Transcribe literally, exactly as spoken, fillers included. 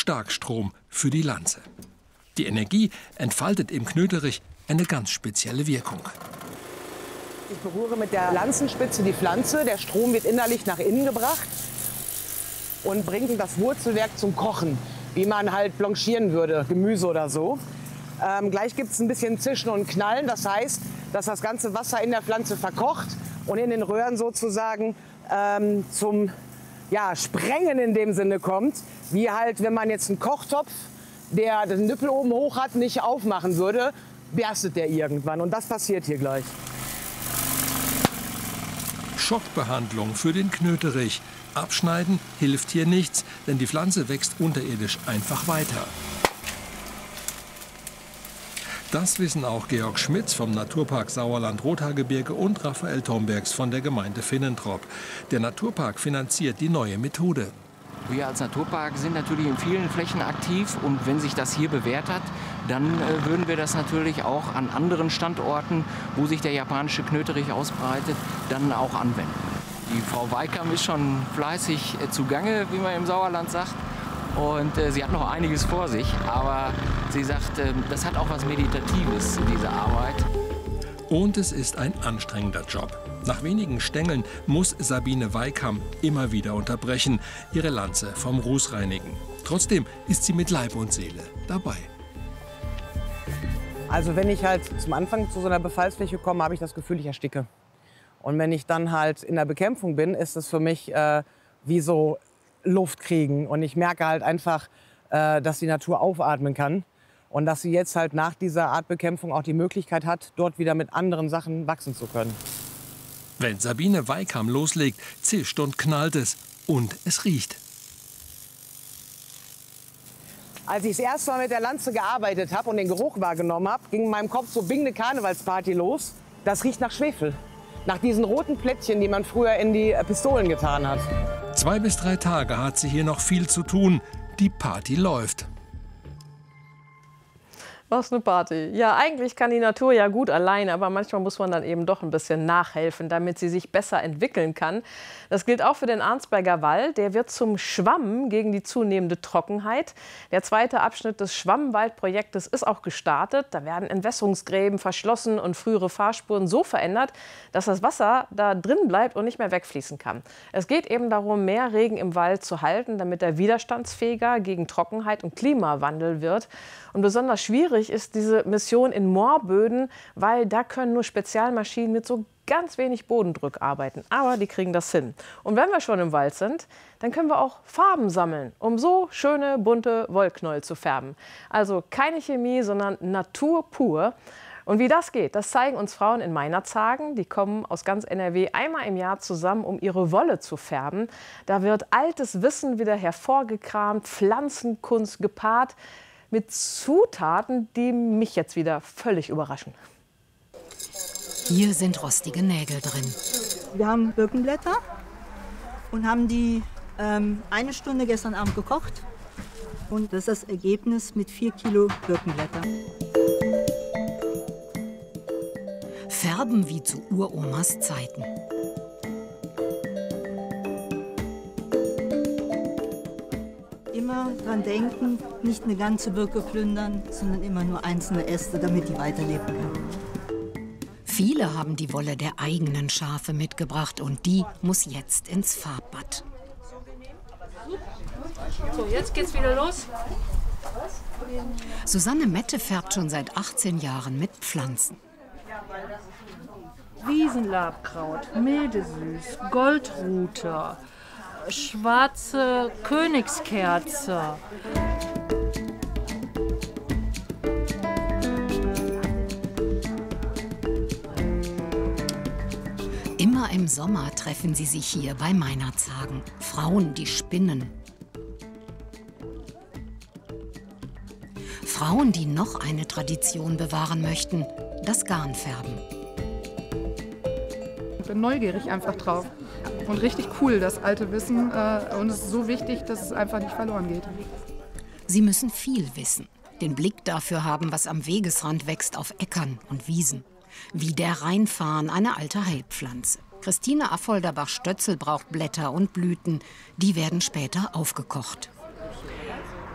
Starkstrom für die Lanze. Die Energie entfaltet im Knöterich eine ganz spezielle Wirkung. Ich berühre mit der Lanzenspitze die Pflanze. Der Strom wird innerlich nach innen gebracht und bringt das Wurzelwerk zum Kochen, wie man halt blanchieren würde, Gemüse oder so. Ähm, gleich gibt es ein bisschen Zischen und Knallen. Das heißt, dass das ganze Wasser in der Pflanze verkocht und in den Röhren sozusagen ähm, zum ja, Sprengen in dem Sinne kommt. Wie halt, wenn man jetzt einen Kochtopf, der den Nippel oben hoch hat, nicht aufmachen würde, berstet der irgendwann. Und das passiert hier gleich. Schockbehandlung für den Knöterich. Abschneiden hilft hier nichts, denn die Pflanze wächst unterirdisch einfach weiter. Das wissen auch Georg Schmitz vom Naturpark Sauerland-Rothaargebirge und Raphael Tombergs von der Gemeinde Finnentrop. Der Naturpark finanziert die neue Methode. Wir als Naturpark sind natürlich in vielen Flächen aktiv und wenn sich das hier bewährt hat, dann äh, würden wir das natürlich auch an anderen Standorten, wo sich der japanische Knöterich ausbreitet, dann auch anwenden. Die Frau Weikam ist schon fleißig äh, zugange, wie man im Sauerland sagt. Und äh, sie hat noch einiges vor sich, aber sie sagt, äh, das hat auch was Meditatives, diese Arbeit. Und es ist ein anstrengender Job. Nach wenigen Stängeln muss Sabine Weikam immer wieder unterbrechen, ihre Lanze vom Ruß reinigen. Trotzdem ist sie mit Leib und Seele dabei. Also wenn ich halt zum Anfang zu so einer Befallsfläche komme, habe ich das Gefühl, ich ersticke. Und wenn ich dann halt in der Bekämpfung bin, ist es für mich äh, wie so Luft kriegen. Und ich merke halt einfach, äh, dass die Natur aufatmen kann. Und dass sie jetzt halt nach dieser Artbekämpfung auch die Möglichkeit hat, dort wieder mit anderen Sachen wachsen zu können. Wenn Sabine Weikam loslegt, zischt und knallt es. Und es riecht. Als ich das erste Mal mit der Lanze gearbeitet habe und den Geruch wahrgenommen habe, ging in meinem Kopf so Bing, eine Karnevalsparty los. Das riecht nach Schwefel. Nach diesen roten Plättchen, die man früher in die Pistolen getan hat. Zwei bis drei Tage hat sie hier noch viel zu tun. Die Party läuft. Was eine Party. Ja, eigentlich kann die Natur ja gut allein, aber manchmal muss man dann eben doch ein bisschen nachhelfen, damit sie sich besser entwickeln kann. Das gilt auch für den Arnsberger Wald. Der wird zum Schwamm gegen die zunehmende Trockenheit. Der zweite Abschnitt des Schwammwaldprojektes ist auch gestartet. Da werden Entwässerungsgräben verschlossen und frühere Fahrspuren so verändert, dass das Wasser da drin bleibt und nicht mehr wegfließen kann. Es geht eben darum, mehr Regen im Wald zu halten, damit er widerstandsfähiger gegen Trockenheit und Klimawandel wird. Und besonders schwierig ist diese Mission in Moorböden, weil da können nur Spezialmaschinen mit so ganz wenig Bodendruck arbeiten. Aber die kriegen das hin. Und wenn wir schon im Wald sind, dann können wir auch Farben sammeln, um so schöne, bunte Wollknäuel zu färben. Also keine Chemie, sondern Natur pur. Und wie das geht, das zeigen uns Frauen in Meinerzhagen. Die kommen aus ganz N R W einmal im Jahr zusammen, um ihre Wolle zu färben. Da wird altes Wissen wieder hervorgekramt, Pflanzenkunst gepaart mit Zutaten, die mich jetzt wieder völlig überraschen. Hier sind rostige Nägel drin. Wir haben Birkenblätter und haben die ähm, eine Stunde gestern Abend gekocht. Und das ist das Ergebnis mit vier Kilo Birkenblätter. Färben wie zu Uromas Zeiten. Immer dran denken, nicht eine ganze Birke plündern, sondern immer nur einzelne Äste, damit die weiterleben können. Viele haben die Wolle der eigenen Schafe mitgebracht und die muss jetzt ins Farbbad. So, jetzt geht's wieder los. Susanne Mette färbt schon seit achtzehn Jahren mit Pflanzen. Wiesenlabkraut, Mildesüß, Goldrute, schwarze Königskerze. Immer im Sommer treffen sie sich hier bei Meinerzhagen. Frauen, die spinnen. Frauen, die noch eine Tradition bewahren möchten, das Garnfärben. Ich bin neugierig einfach drauf. Und richtig cool, das alte Wissen. Äh, und es ist so wichtig, dass es einfach nicht verloren geht. Sie müssen viel wissen. Den Blick dafür haben, was am Wegesrand wächst auf Äckern und Wiesen. Wie der Rheinfarn, eine alte Heilpflanze. Christine Affolterbach-Stötzel braucht Blätter und Blüten. Die werden später aufgekocht.